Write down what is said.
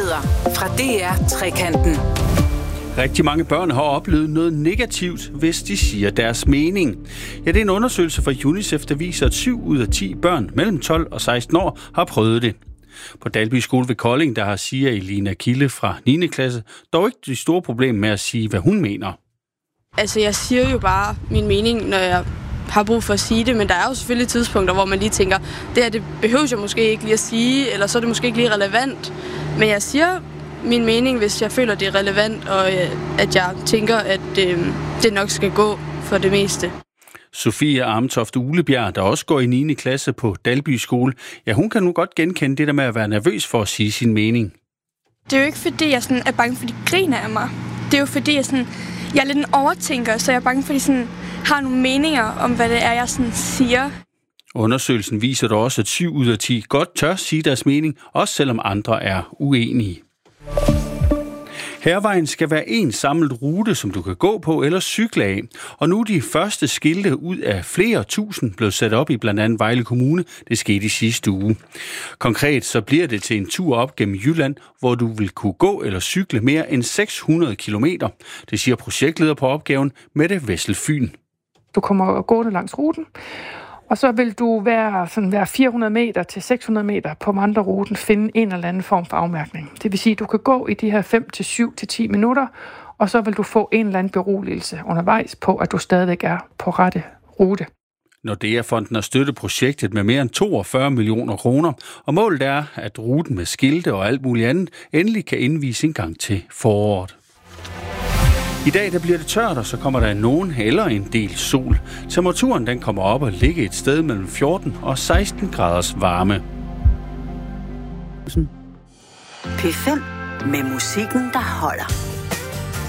Nyheder fra DR Trekanten. Rigtig mange børn har oplevet noget negativt, hvis de siger deres mening. Ja, det er en undersøgelse fra UNICEF, der viser, at 7 ud af 10 børn mellem 12 og 16 år har prøvet det. På Dalby Skole ved Kolding, der har Sia Elina Kilde fra 9. klasse dog ikke de store problemer med at sige, hvad hun mener. Altså, jeg siger jo bare min mening, når jeg har brug for at sige det, men der er jo selvfølgelig tidspunkter, hvor man lige tænker, det behøver jeg måske ikke lige at sige, eller så er det måske ikke lige relevant. Men jeg siger min mening, hvis jeg føler, det er relevant, og at jeg tænker, at det nok skal gå for det meste. Sofie Armtoft Ulebjerg, der også går i 9. klasse på Dalby Skole, ja, hun kan nu godt genkende det der med at være nervøs for at sige sin mening. Det er jo ikke, fordi jeg sådan er bange for, de griner af mig. Det er jo, fordi jeg er lidt en overtænker, så jeg er bange for, de har nogle meninger om, hvad det er, jeg siger. Undersøgelsen viser dog også, at 7 ud af 10 godt tør sige deres mening, også selvom andre er uenige. Hærvejen skal være en samlet rute, som du kan gå på eller cykle af. Og nu er de første skilte ud af flere tusind blevet sat op i blandt andet Vejle Kommune. Det skete i sidste uge. Konkret så bliver det til en tur op gennem Jylland, hvor du vil kunne gå eller cykle mere end 600 kilometer. Det siger projektleder på opgaven, Mette Vessel Fyn. Du kommer gående langs ruten, og så vil du hver 400 meter til 600 meter på vandreruten finde en eller anden form for afmærkning. Det vil sige, at du kan gå i de her 5 til 7 til 10 minutter, og så vil du få en eller anden beroligelse undervejs på, at du stadigvæk er på rette rute. Nordea-fonden har støttet projektet med mere end 42 millioner kroner, og målet er, at ruten med skilte og alt muligt andet endelig kan indvise en gang til foråret. I dag der bliver det tørt, og så kommer der nogen eller en del sol. Temperaturen den kommer op og ligger et sted mellem 14 og 16 graders varme. P5 med musikken, der holder.